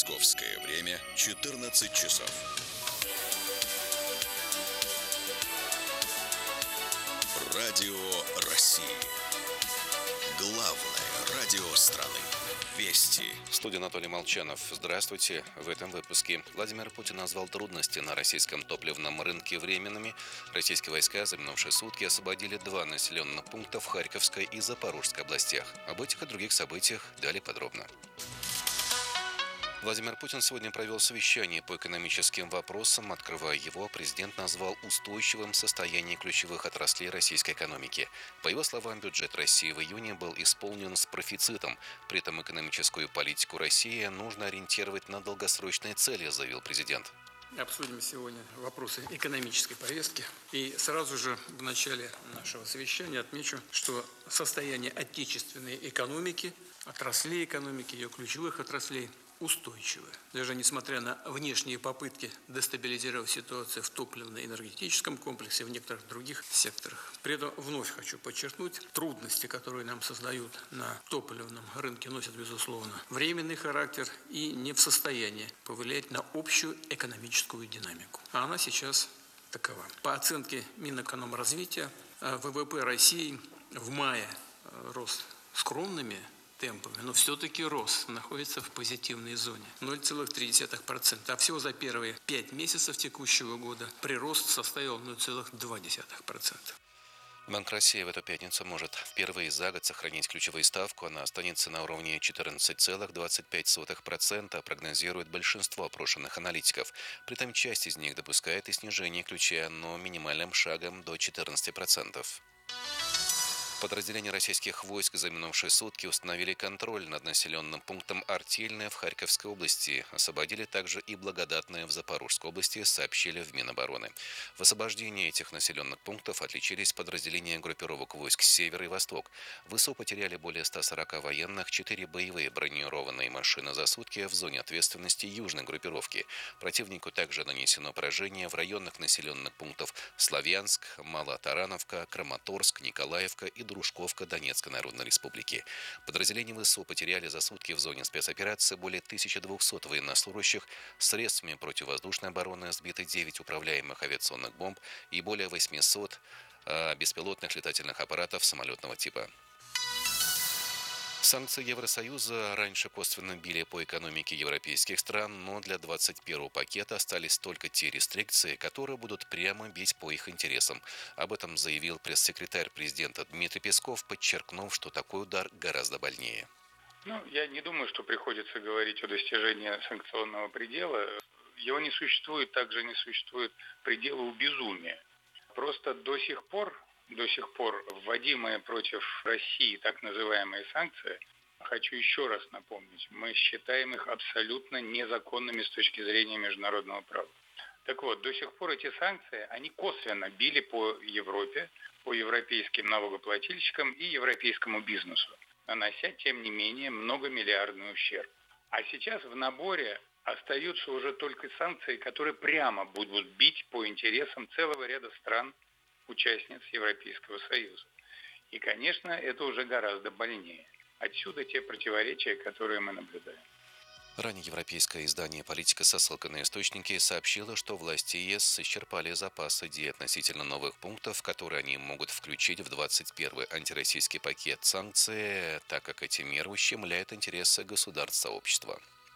Московское время 14 часов. Радио России. Главное радио страны. Вести. В студии Анатолий Молчанов. Здравствуйте. В этом выпуске. Владимир Путин назвал трудности на российском топливном рынке временными. Российские войска за минувшие сутки освободили 2 населенных пункта в Харьковской и Запорожской областях. Об этих и других событиях далее подробно. Владимир Путин сегодня провел совещание по экономическим вопросам. Открывая его, президент назвал устойчивым состояние ключевых отраслей российской экономики. По его словам, бюджет России в июне был исполнен с профицитом. При этом экономическую политику России нужно ориентировать на долгосрочные цели, заявил президент. Обсудим сегодня вопросы экономической повестки. И сразу же в начале нашего совещания отмечу, что состояние отечественной экономики, отраслей экономики, ее ключевых отраслей устойчивы. Даже несмотря на внешние попытки дестабилизировать ситуацию в топливно-энергетическом комплексе, в некоторых других секторах. При этом вновь хочу подчеркнуть, трудности, которые нам создают на топливном рынке, носят, безусловно, временный характер и не в состоянии повлиять на общую экономическую динамику. А она сейчас такова. По оценке Минэкономразвития, ВВП России в мае рос скромными темпами, но все-таки рост находится в позитивной зоне 0,3%, а всего за первые 5 месяцев текущего года прирост составил 0,2%. Банк России в эту пятницу может впервые за год сохранить ключевую ставку. Она останется на уровне 14,25%, прогнозирует большинство опрошенных аналитиков. При этом часть из них допускает и снижение ключа, но минимальным шагом до 14%. Подразделения российских войск за минувшие сутки установили контроль над населенным пунктом Артельное в Харьковской области. Освободили также и Благодатное в Запорожской области, сообщили в Минобороны. В освобождении этих населенных пунктов отличились подразделения группировок войск «Север» и «Восток». ВСУ потеряли более 140 военных, 4 боевые бронированные машины за сутки в зоне ответственности южной группировки. Противнику также нанесено поражение в районах населенных пунктов Славянск, Малотарановка, Краматорск, Николаевка и Дружковка Донецкой Народной Республики. Подразделения ВСУ потеряли за сутки в зоне спецоперации более 1200 военнослужащих. Средствами противовоздушной обороны сбиты 9 управляемых авиационных бомб и более 800 беспилотных летательных аппаратов самолетного типа. Санкции Евросоюза раньше косвенно били по экономике европейских стран, но для 21-го пакета остались только те рестрикции, которые будут прямо бить по их интересам. Об этом заявил пресс-секретарь президента Дмитрий Песков, подчеркнув, что такой удар гораздо больнее. Я не думаю, что приходится говорить о достижении санкционного предела. Его не существует, также не существует предела у безумия. Просто до сих пор вводимые против России так называемые санкции, хочу еще раз напомнить, мы считаем их абсолютно незаконными с точки зрения международного права. Так вот, до сих пор эти санкции, они косвенно били по Европе, по европейским налогоплательщикам и европейскому бизнесу, нанося, тем не менее, многомиллиардный ущерб. А сейчас в наборе остаются уже только санкции, которые прямо будут бить по интересам целого ряда стран, участниц Европейского Союза. И, конечно, это уже гораздо больнее. Отсюда те противоречия, которые мы наблюдаем. Ранее европейское издание «Политика» со ссылкой на источники сообщило, что власти ЕС исчерпали запас идей относительно новых пунктов, которые они могут включить в 21-й антироссийский пакет санкций, так как эти меры ущемляют интересы государств-сообщества.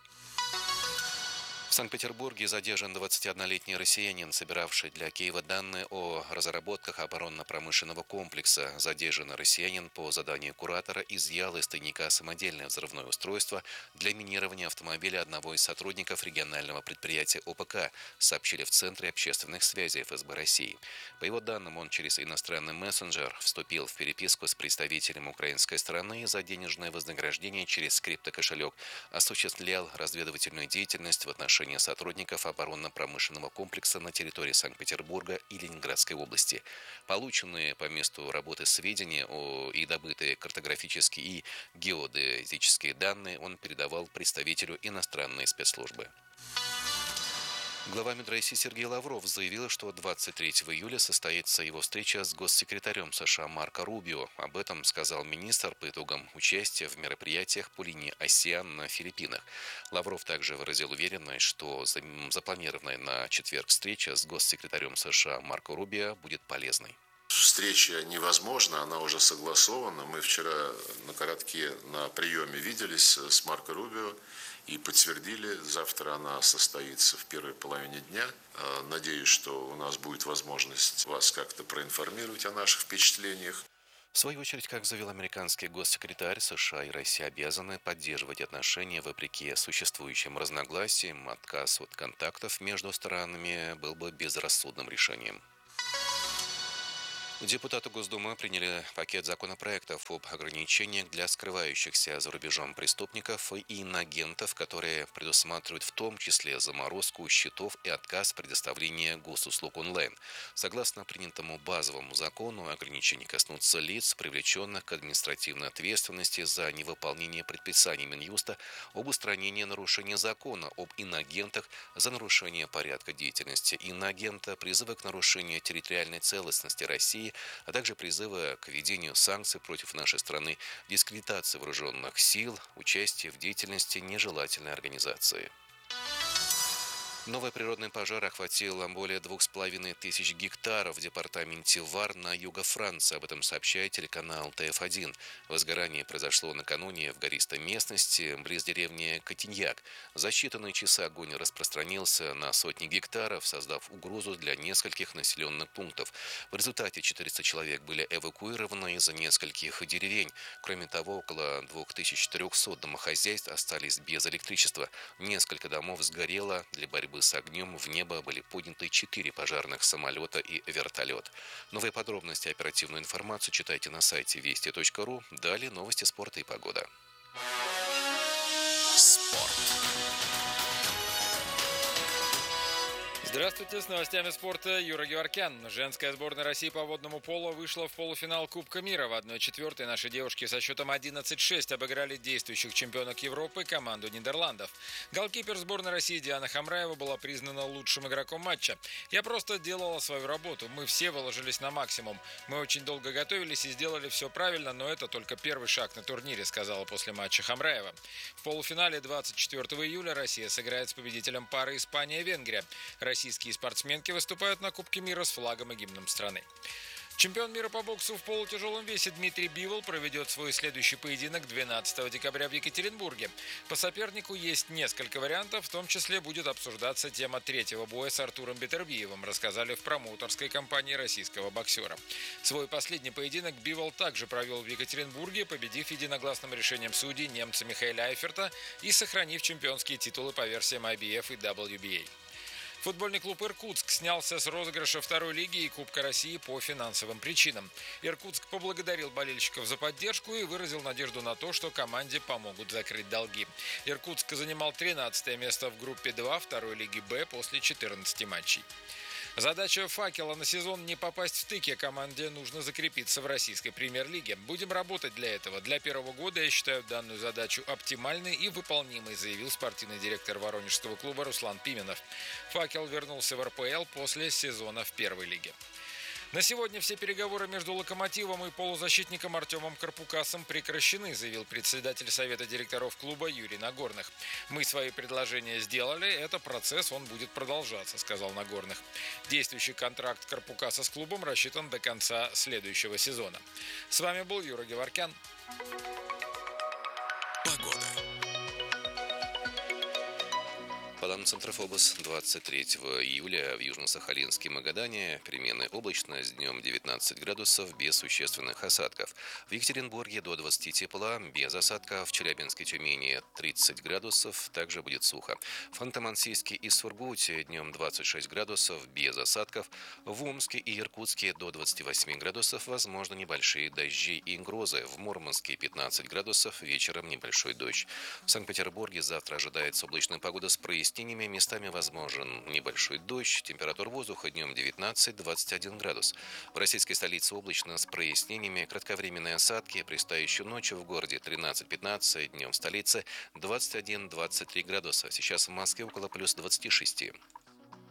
В Санкт-Петербурге задержан 21-летний россиянин, собиравший для Киева данные о разработках оборонно-промышленного комплекса. Задержанный россиянин по заданию куратора изъял из тайника самодельное взрывное устройство для минирования автомобиля одного из сотрудников регионального предприятия ОПК, сообщили в Центре общественных связей ФСБ России. По его данным, он через иностранный мессенджер вступил в переписку с представителем украинской стороны за денежное вознаграждение через криптокошелек, осуществлял разведывательную деятельность в отношении сотрудников оборонно-промышленного комплекса на территории Санкт-Петербурга и Ленинградской области. Полученные по месту работы сведения и добытые картографические и геодезические данные он передавал представителю иностранной спецслужбы. Глава МИД России Сергей Лавров заявил, что 23 июля состоится его встреча с госсекретарем США Марко Рубио. Об этом сказал министр по итогам участия в мероприятиях по линии АСЕАН на Филиппинах. Лавров также выразил уверенность, что запланированная на четверг встреча с госсекретарем США Марко Рубио будет полезной. Встреча невозможна, она уже согласована. Мы вчера на коротке на приеме виделись с Марко Рубио и подтвердили, завтра она состоится в первой половине дня. Надеюсь, что у нас будет возможность вас как-то проинформировать о наших впечатлениях. В свою очередь, как заявил американский госсекретарь, США и Россия обязаны поддерживать отношения вопреки существующим разногласиям. Отказ от контактов между странами был бы безрассудным решением. Депутаты Госдумы приняли пакет законопроектов об ограничениях для скрывающихся за рубежом преступников и иноагентов, которые предусматривают в том числе заморозку счетов и отказ предоставления госуслуг онлайн. Согласно принятому базовому закону, ограничения коснутся лиц, привлеченных к административной ответственности за невыполнение предписаний Минюста об устранении нарушения закона, об иноагентах за нарушение порядка деятельности иноагента, призывы к нарушению территориальной целостности России, а также призывы к введению санкций против нашей страны, дискредитации вооруженных сил, участия в деятельности нежелательной организации. Новый природный пожар охватил более 2500 гектаров в департаменте Вар на юге Франции. Об этом сообщает телеканал ТФ1. Возгорание произошло накануне в гористой местности близ деревни Котиньяк. За считанные часы огонь распространился на сотни гектаров, создав угрозу для нескольких населенных пунктов. В результате 400 человек были эвакуированы из нескольких деревень. Кроме того, около 2300 домохозяйств остались без электричества. Несколько домов сгорело. Для борьбы с огнем в небо были подняты 4 пожарных самолета и вертолет. Новые подробности и оперативную информацию читайте на сайте вести.ру. Далее новости спорта и погода. Спорт. Здравствуйте, с новостями спорта Юра Геворкян. Женская сборная России по водному полу вышла в полуфинал Кубка мира. В 1/4 наши девушки со счетом 11-6 обыграли действующих чемпионок Европы команду Нидерландов. Голкипер сборной России Диана Хамраева была признана лучшим игроком матча. «Я просто делала свою работу. Мы все выложились на максимум. Мы очень долго готовились и сделали все правильно, но это только первый шаг на турнире», сказала после матча Хамраева. В полуфинале 24 июля Россия сыграет с победителем пары Испания-Венгрия. Российские спортсменки выступают на Кубке мира с флагом и гимном страны. Чемпион мира по боксу в полутяжелом весе Дмитрий Бивол проведет свой следующий поединок 12 декабря в Екатеринбурге. По сопернику есть несколько вариантов, в том числе будет обсуждаться тема третьего боя с Артуром Бетербиевым, рассказали в промоутерской компании российского боксера. Свой последний поединок Бивол также провел в Екатеринбурге, победив единогласным решением судей немца Михаэля Айферта и сохранив чемпионские титулы по версиям IBF и WBA. Футбольный клуб «Иркутск» снялся с розыгрыша второй лиги и Кубка России по финансовым причинам. Иркутск поблагодарил болельщиков за поддержку и выразил надежду на то, что команде помогут закрыть долги. Иркутск занимал 13 место в группе 2 второй лиги «Б» после 14 матчей. Задача «Факела» на сезон не попасть в тыки. Команде нужно закрепиться в российской премьер-лиге. Будем работать для этого. Для первого года я считаю данную задачу оптимальной и выполнимой, заявил спортивный директор воронежского клуба Руслан Пименов. «Факел» вернулся в РПЛ после сезона в первой лиге. На сегодня все переговоры между «Локомотивом» и полузащитником Артемом Карпукасом прекращены, заявил председатель Совета директоров клуба Юрий Нагорных. «Мы свои предложения сделали, это процесс, он будет продолжаться», сказал Нагорных. Действующий контракт Карпукаса с клубом рассчитан до конца следующего сезона. С вами был Юра Геворкян. Погода. По данным Центрофобос, 23 июля в Южно-Сахалинске и Магадане переменная облачность, днем 19 градусов без существенных осадков. В Екатеринбурге до 20 тепла, без осадков. В Челябинске, Тюмени 30 градусов, также будет сухо. В Ханты-Мансийске и Сургуте днем 26 градусов, без осадков. В Омске и Иркутске до 28 градусов, возможно небольшие дожди и грозы. В Мурманске 15 градусов, вечером небольшой дождь. В Санкт-Петербурге завтра ожидается облачная погода с прояснениями. Местами возможен небольшой дождь. Температура воздуха днем 19-21 градус. В российской столице облачно с прояснениями. Кратковременные осадки. Предстоящую ночью в городе 13-15. Днем в столице 21-23 градуса. Сейчас в Москве около плюс 26.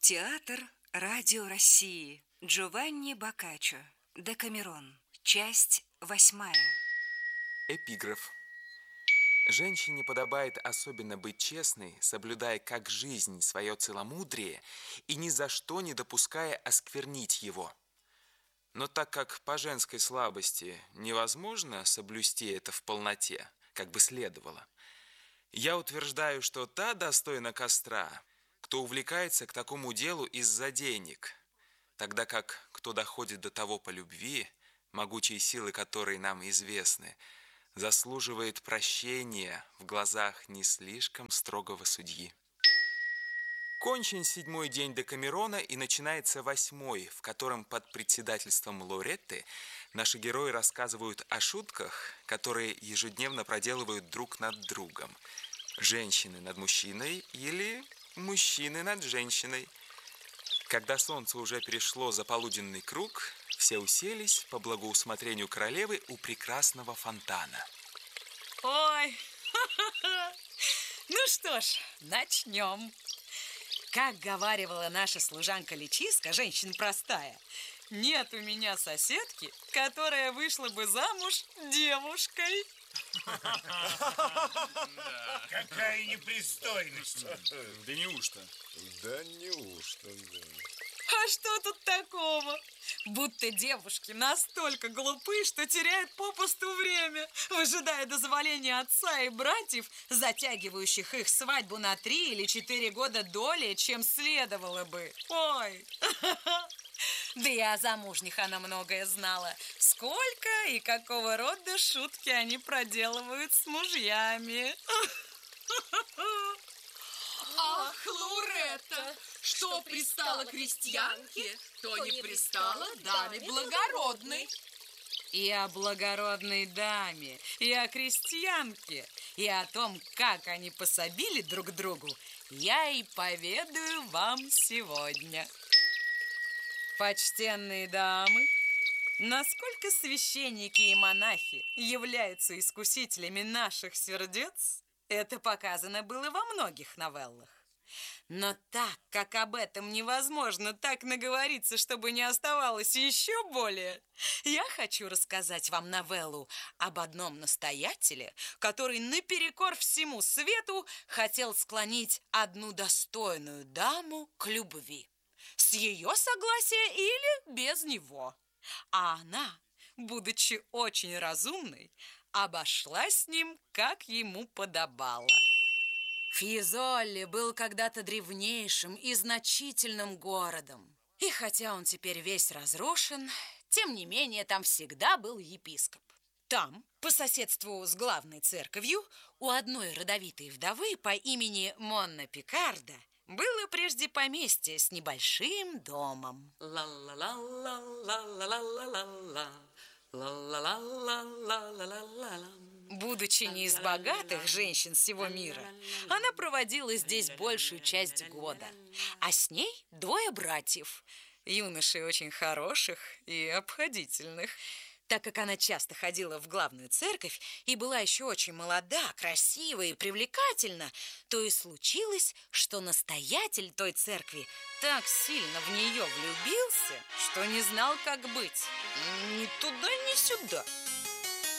Театр Радио России. Джованни Боккаччо. Декамерон. Часть 8. Эпиграф. Женщине подобает особенно быть честной, соблюдая как жизнь свое целомудрие и ни за что не допуская осквернить его. Но так как по женской слабости невозможно соблюсти это в полноте, как бы следовало, я утверждаю, что та достойна костра, кто увлекается к такому делу из-за денег, тогда как кто доходит до того по любви, могучие силы которой нам известны, заслуживает прощения в глазах не слишком строгого судьи. Кончен 7-й день Декамерона и начинается 8-й, в котором под председательством Лоретты наши герои рассказывают о шутках, которые ежедневно проделывают друг над другом. Женщины над мужчиной или мужчины над женщиной. Когда солнце уже перешло за полуденный круг, все уселись по благоусмотрению королевы у прекрасного фонтана. Ой, ну что ж, начнем. Как говаривала наша служанка Личиска, женщина простая, нет у меня соседки, которая вышла бы замуж девушкой. Какая непристойность. Да неужто? Да неужто, да. А что тут такого? Будто девушки настолько глупы, что теряют попусту время, выжидая дозволения отца и братьев, затягивающих их свадьбу на 3 или 4 года долее, чем следовало бы. Ой! Да и о замужних она многое знала. Сколько и какого рода шутки они проделывают с мужьями. Ах, Лоретта, что пристало крестьянке, то не пристало даме благородной. И о благородной даме, и о крестьянке, и о том, как они пособили друг другу, я и поведаю вам сегодня. Почтенные дамы, насколько священники и монахи являются искусителями наших сердец, это показано было во многих новеллах. Но так как об этом невозможно так наговориться, чтобы не оставалось еще более, я хочу рассказать вам новеллу об одном настоятеле, который наперекор всему свету хотел склонить одну достойную даму к любви. С ее согласия или без него. А она, будучи очень разумной, обошлась с ним, как ему подобало. Фьезолли был когда-то древнейшим и значительным городом. И хотя он теперь весь разрушен, тем не менее там всегда был епископ. Там, по соседству с главной церковью, у одной родовитой вдовы по имени Монна Пикарда было прежде поместье с небольшим домом. Будучи не из богатых женщин всего мира, она проводила здесь большую часть года, а с ней 2 братьев, юношей очень хороших и обходительных. Так как она часто ходила в главную церковь и была еще очень молода, красива и привлекательна, то и случилось, что настоятель той церкви так сильно в нее влюбился, что не знал, как быть. Ни туда, ни сюда.